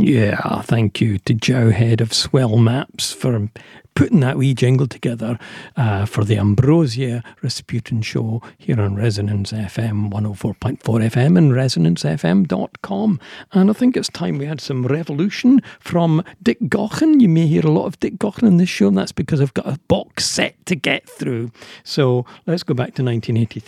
Yeah, thank you to Joe Head of Swell Maps for putting that wee jingle together for the Ambrosia Rasputin Show here on Resonance FM 104.4 FM and resonancefm.com. And I think it's time we had some revolution from Dick Gaughan. You may hear a lot of Dick Gaughan in this show, and that's because I've got a box set to get through. So let's go back to 1983.